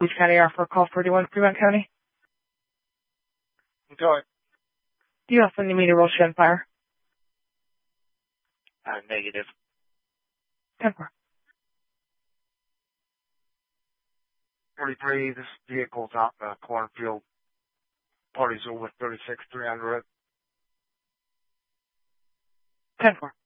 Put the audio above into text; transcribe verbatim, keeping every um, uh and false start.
Beach County Air for a call forty-one, Fremont County. Go ahead. Do you also need me to roll gunfire? Uh, negative. ten four. forty-three, this vehicle's out in the cornfield. Party's over thirty-six, three hundred. ten four.